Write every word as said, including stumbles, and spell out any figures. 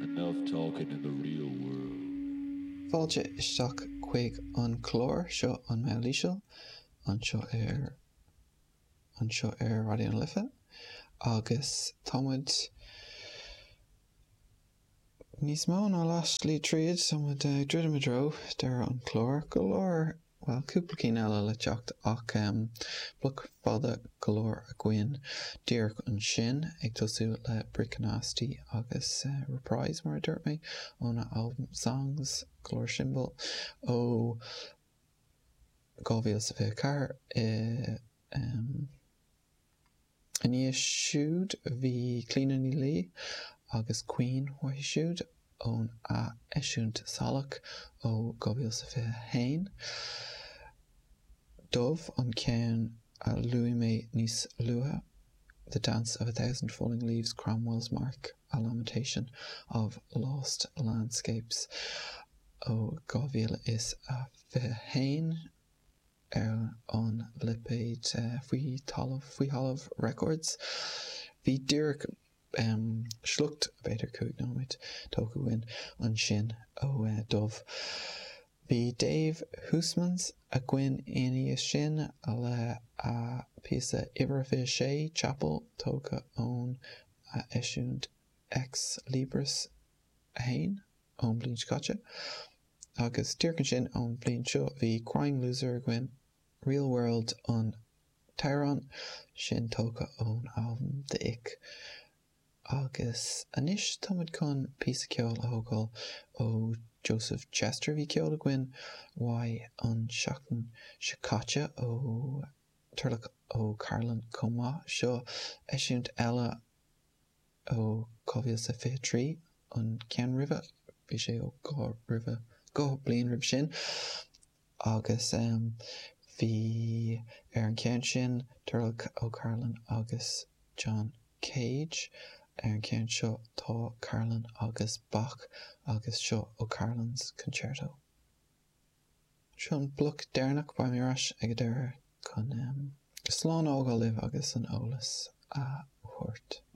Enough talking in the real world. Fáilte isteach chuig an chlór seo an meilíseal, an seo ar an seo ar Radio na Lifa, agus támuid níos mó ná laislí tríd támuid druid am dro deir an chlór go leor, well, cúpla cín eile le teacht ach um, bluk fada go leor a gcuin díreach an sin ag tosú le Brick Nasty agus uh, Reprise mar dúirt mé óna album Songs go leor symbol ó gábhíl sa bheith car uh, um, aníos siúd bhí Clínan ní Lí agus Queen wa siúd ón a eisiúnt salach ó gábhíl sa bheith hain. Dove an cén a luí mé níos luatha, The Dance of a Thousand Falling Leaves, Cromwell's Mark, A Lamentation of Lost Landscapes ó gábhíl is a bheith hain ar an lipéid uh, faoi talamh faoi halamh records. Bhí díreach um, slucht beidir cúig nóid tóca bhain an sin ó uh, Dove. Bhí Dave Hoosmans a gcuin aonaí sin a le a píosa Ibrahim sé Chapel tóca ón a eisiúnt Ex Libris hain ón blin scáte. Agus tíorcan sin ón blin seo bhí Crying Loser a gcuin Real World an Tyron sin tóca ón album The Ick. Agus anis támuid chun píosa ceol a thógáil ó Joseph Chester bhí ceol a gcuin why an seachtain Shikatcha ó turlach ó Carlin Coma seo eisiúnt eile ó Gábhíl sa Bheith trí an cean ribhe bhí sé ó gá ribhe gá bliain ribh sin agus um, bhí ar an cean sin turlach ó Carlin agus John Cage ar an cean seo tá Carlin agus Bach agus seo ó Carlin's Concerto. Seo an bluk déirnach ba miras ag deir chun um, slán ágáil libh agus an ólas a thuirt.